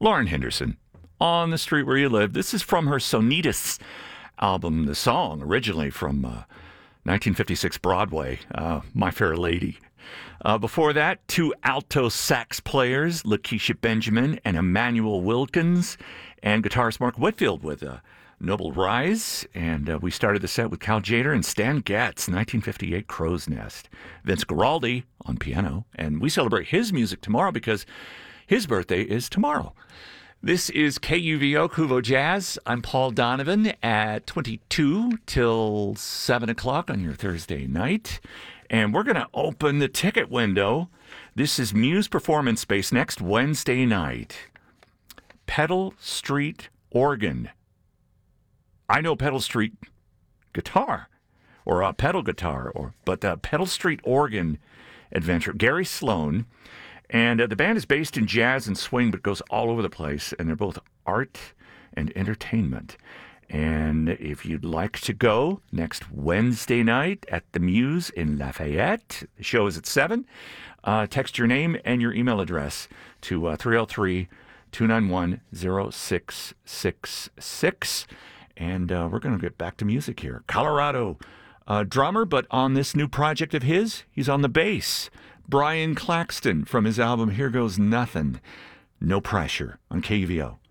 Lauren Henderson, On the Street Where You Live. This is from her Sonitas album, the song originally from 1956 Broadway, My Fair Lady. Before that, two alto sax players, Lakeisha Benjamin and Emmanuel Wilkins, and guitarist Mark Whitfield with Noble Rise. And we started the set with Cal Tjader and Stan Getz, 1958 Crow's Nest. Vince Guaraldi on piano. And we celebrate his music tomorrow because his birthday is tomorrow. This is KUVO, Kuvo Jazz. I'm Paul Donovan at 22 till 7 o'clock on your Thursday night. And we're going to open the ticket window. This is Muse Performance Space next Wednesday night. Pedal Street Organ. I know Pedal Street Guitar, or pedal guitar, but Pedal Street Organ Adventure. Gary Sloan. And the band is based in jazz and swing, but goes all over the place. And they're both art and entertainment. And if you'd like to go next Wednesday night at the Muse in Lafayette, the show is at 7. Text your name and your email address to 303-291-0666. And we're going to get back to music here. Colorado drummer, but on this new project of his, he's on the bass. Brian Claxton from his album Here Goes Nothing. No Pressure on KUVO.